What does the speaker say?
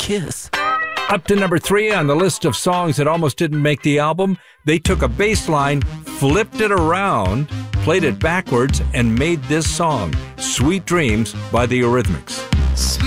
kiss. Up to number 3 on the list of songs that almost didn't make the album, they took a bass line, flipped it around, played it backwards, and made this song, Sweet Dreams by the Eurythmics.